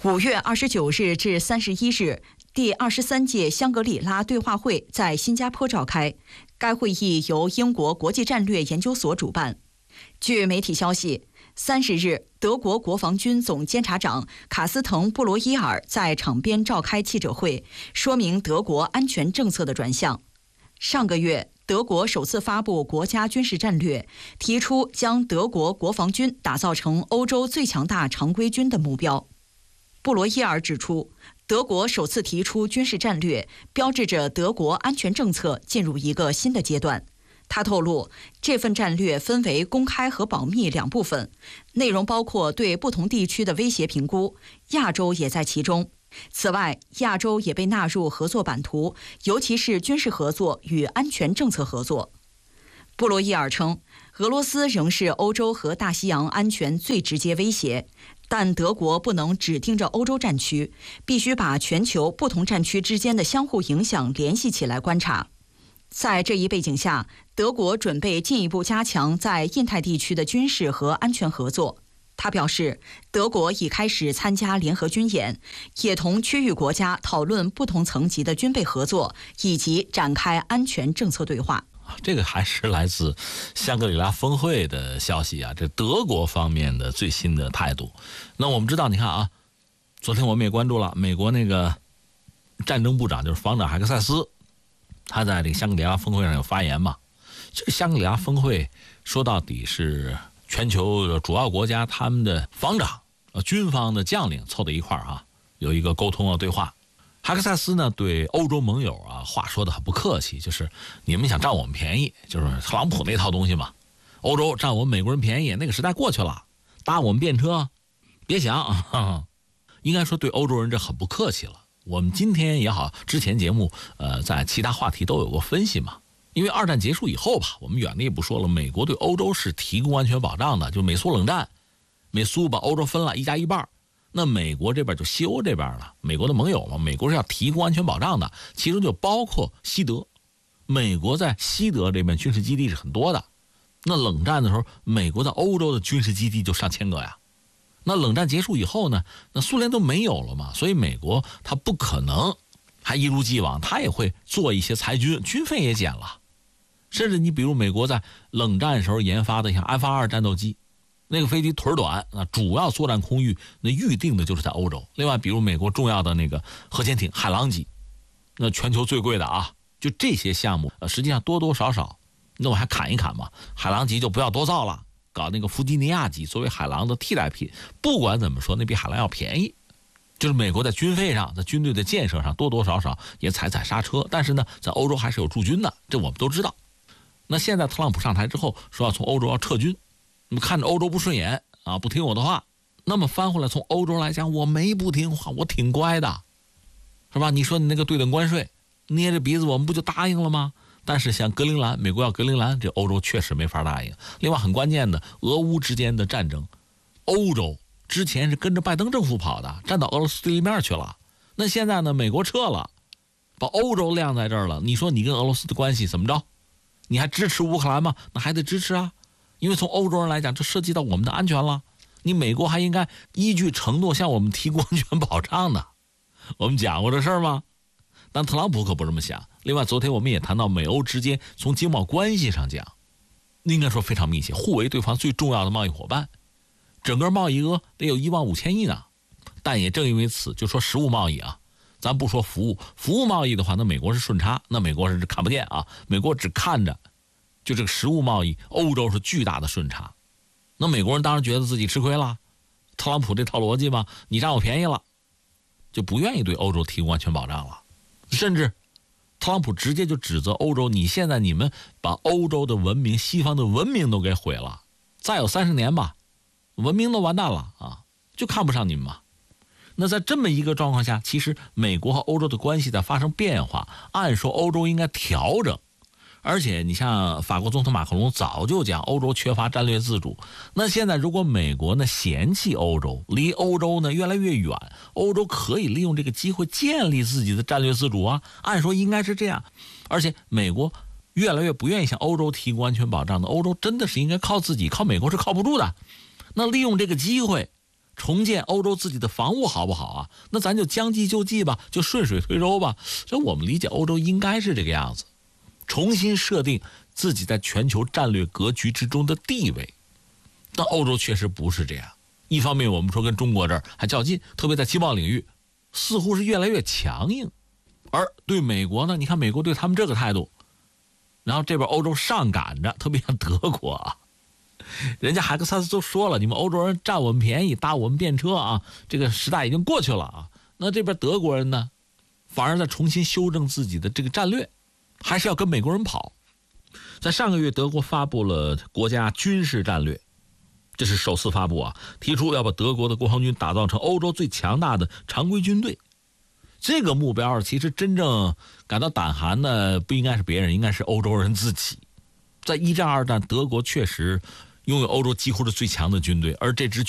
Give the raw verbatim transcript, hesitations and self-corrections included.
五月二十九日至三十一日，第二十三届香格里拉对话会在新加坡召开。该会议由英国国际战略研究所主办。据媒体消息，三十日，德国国防军总监察长卡斯滕·布罗伊尔在场边召开记者会，说明德国安全政策的转向。上个月，德国首次发布国家军事战略，提出将德国国防军打造成欧洲最强大常规军的目标。布罗伊尔指出，德国首次提出军事战略，标志着德国安全政策进入一个新的阶段。他透露，这份战略分为公开和保密两部分，内容包括对不同地区的威胁评估，亚洲也在其中。此外，亚洲也被纳入合作版图，尤其是军事合作与安全政策合作。布罗伊尔称，俄罗斯仍是欧洲和大西洋安全最直接威胁，但德国不能只盯着欧洲战区，必须把全球不同战区之间的相互影响联系起来观察。在这一背景下，德国准备进一步加强在印太地区的军事和安全合作。他表示，德国已开始参加联合军演，也同区域国家讨论不同层级的军备合作，以及展开安全政策对话。 这个还是来自香格里拉峰会的消息啊，这德国方面的最新的态度。那我们知道，你看啊，昨天我们也关注了美国那个战争部长，就是防长海克塞斯，他在这个香格里拉峰会上有发言嘛。这个香格里拉峰会说到底是全球主要国家他们的防长、军方的将领凑在一块儿啊，有一个沟通啊对话。海克塞斯呢对欧洲盟友啊话说的很不客气，就是你们想占我们便宜，就是特朗普那套东西嘛。欧洲占我们美国人便宜，那个时代过去了，搭我们便车，别想。呵呵应该说对欧洲人这很不客气了。我们今天也好，之前节目呃在其他话题都有过分析嘛。因为二战结束以后吧，我们远的也不说了，美国对欧洲是提供安全保障的，就美苏冷战，美苏把欧洲分了一加一半。那美国这边就西欧这边了，美国的盟友嘛，美国是要提供安全保障的，其中就包括西德。美国在西德这边军事基地是很多的。那冷战的时候，美国在欧洲的军事基地就上千个呀。那冷战结束以后呢，那苏联都没有了嘛，所以美国它不可能还一如既往，它也会做一些裁军，军费也减了。甚至你比如美国在冷战时候研发的像 F 二战斗机，那个飞机腿短，那主要作战空域那预定的就是在欧洲。另外比如美国重要的那个核潜艇海狼级，那全球最贵的啊，就这些项目呃，实际上多多少少那我还砍一砍嘛，海狼级就不要多造了，搞那个弗吉尼亚级作为海狼的替代品。不管怎么说，那比海狼要便宜，就是美国在军费上，在军队的建设上多多少少也踩踩刹车，但是呢在欧洲还是有驻军的，这我们都知道。那现在特朗普上台之后说要从欧洲要撤军，那么看着欧洲不顺眼啊，不听我的话，那么翻回来从欧洲来讲，我没不听话，我挺乖的，是吧？你说你那个对等关税，捏着鼻子我们不就答应了吗？但是像格陵兰，美国要格陵兰，这欧洲确实没法答应。另外很关键的，俄乌之间的战争，欧洲之前是跟着拜登政府跑的，站到俄罗斯对立面去了。那现在呢，美国撤了，把欧洲晾在这儿了，你说你跟俄罗斯的关系怎么着？你还支持乌克兰吗？那还得支持啊，因为从欧洲人来讲，这涉及到我们的安全了。你美国还应该依据承诺向我们提供安全保障的。我们讲过这事儿吗？但特朗普可不这么想。另外，昨天我们也谈到美欧之间从经贸关系上讲，应该说非常密切，互为对方最重要的贸易伙伴。整个贸易额得有一万五千亿呢。但也正因为此，就说实物贸易啊，咱不说服务，服务贸易的话，那美国是顺差，那美国是看不见啊，美国只看着就这个实物贸易，欧洲是巨大的顺差。那美国人当然觉得自己吃亏了，特朗普这套逻辑嘛，你占我便宜了，就不愿意对欧洲提供安全保障了。甚至特朗普直接就指责欧洲，你现在你们把欧洲的文明，西方的文明都给毁了，再有三十年吧，文明都完蛋了啊，就看不上你们嘛。那在这么一个状况下，其实美国和欧洲的关系在发生变化，按说欧洲应该调整。而且你像法国总统马克龙早就讲欧洲缺乏战略自主，那现在如果美国呢嫌弃欧洲，离欧洲呢越来越远，欧洲可以利用这个机会建立自己的战略自主啊，按说应该是这样。而且美国越来越不愿意向欧洲提供安全保障的，欧洲真的是应该靠自己，靠美国是靠不住的。那利用这个机会， 重建欧洲自己的防务好不好啊？那咱就将计就计吧，就顺水推舟吧。所以我们理解欧洲应该是这个样子，重新设定自己在全球战略格局之中的地位。但欧洲确实不是这样，一方面我们说跟中国这儿还较劲，特别在经贸领域似乎是越来越强硬，而对美国呢，你看美国对他们这个态度，然后这边欧洲上赶着，特别像德国啊，人家海克萨斯都说了，你们欧洲人占我们便宜，搭我们便车啊，这个时代已经过去了啊。那这边德国人呢，反而在重新修正自己的这个战略，还是要跟美国人跑。在上个月，德国发布了国家军事战略，这是首次发布啊，提出要把德国的国防军打造成欧洲最强大的常规军队。这个目标其实真正感到胆寒的不应该是别人，应该是欧洲人自己。在一战、二战，德国确实拥有欧洲几乎是最强的军队，而这支